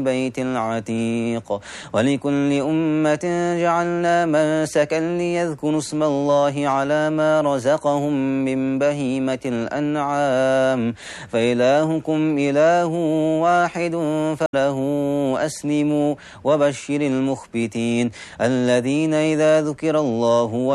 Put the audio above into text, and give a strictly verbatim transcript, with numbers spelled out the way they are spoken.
البيت العتيق ولكل أمة جعلنا منسكا ليذكروا اسم الله على ما رزقهم من بهيمة الأنعام فإلهكم إله واحد فله أسلموا وبشر المخبتين الذين إذا ذكر الله